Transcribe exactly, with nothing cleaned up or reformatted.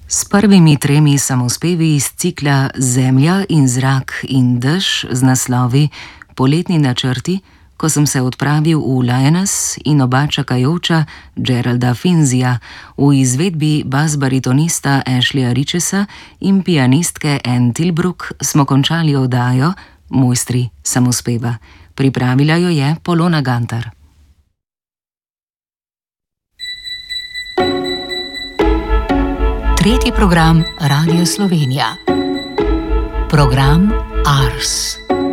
S prvimi tremi samospevi iz cikla Zemlja in zrak in dež z naslovi Poletni načrti, ko sem se odpravil v Lioness in oba čakajoča Geralda Finzija v izvedbi bas-baritonista Ashleya Richesa in pianistke Anne Tilbrook, smo končali oddajo Mojstri samospeva. Pripravila jo je Polona Gantar. Tretji program Radio Slovenija. Program Ars.